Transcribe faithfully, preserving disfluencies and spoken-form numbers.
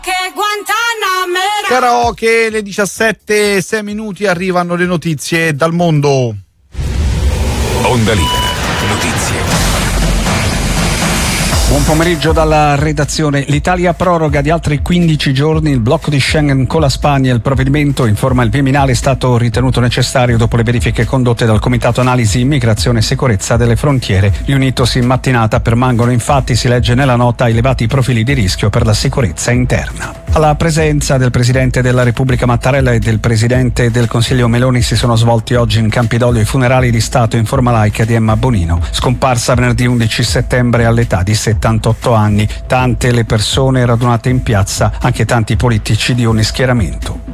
Karaoke, le diciassette e sei minuti, arrivano le notizie dal mondo. Onda Libera, notizie. Buon pomeriggio dalla redazione. L'Italia proroga di altri quindici giorni il blocco di Schengen con la Spagna. Il provvedimento, informa il Viminale, è stato ritenuto necessario dopo le verifiche condotte dal Comitato Analisi Immigrazione e Sicurezza delle Frontiere, riunitosi in mattinata. Permangono infatti, si legge nella nota, elevati profili di rischio per la sicurezza interna. Alla presenza del Presidente della Repubblica Mattarella e del Presidente del Consiglio Meloni si sono svolti oggi in Campidoglio i funerali di Stato in forma laica di Emma Bonino, scomparsa venerdì undici settembre all'età di settantotto anni. Tante le persone radunate in piazza, anche tanti politici di ogni schieramento.